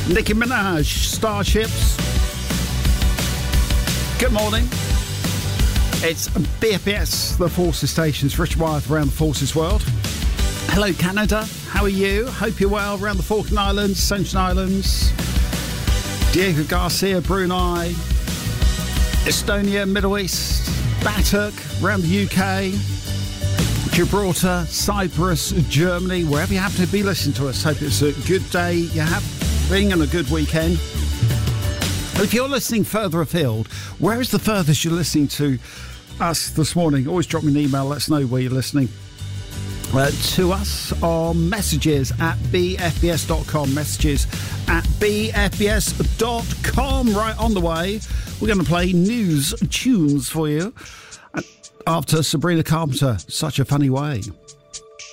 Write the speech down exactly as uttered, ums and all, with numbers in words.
Nicki Minaj, Starships. Good morning. It's B F B S, the Forces Stations, Richard Wyeth around the Forces world. Hello, Canada. How are you? Hope you're well around the Falkland Islands, Ascension Islands. Diego Garcia, Brunei. Estonia, Middle East. Batuk, around the U K. Gibraltar, Cyprus, Germany. Wherever you happen to be listening to us, hope it's a good day you're having and a good weekend. If you're listening further afield, where is the furthest you're listening to us this morning? Always drop me an email, let us know where you're listening uh, to us on messages at b f b s dot com. Messages at b f b s dot com. Right on the way, we're going to play news tunes for you after Sabrina Carpenter, Such a Funny Way.